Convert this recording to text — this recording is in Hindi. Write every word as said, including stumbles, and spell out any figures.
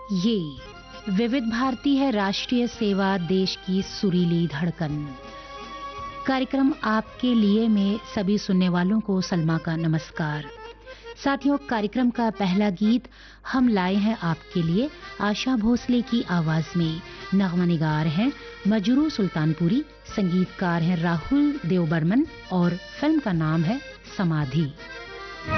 ये विविध भारती है, राष्ट्रीय सेवा, देश की सुरीली धड़कन। कार्यक्रम आपके लिए में सभी सुनने वालों को सलमा का नमस्कार। साथियों, कार्यक्रम का पहला गीत हम लाए हैं आपके लिए आशा भोसले की आवाज में। नगमनिगार हैं मजरू सुल्तानपुरी, संगीतकार हैं राहुल देव बर्मन और फिल्म का नाम है समाधि।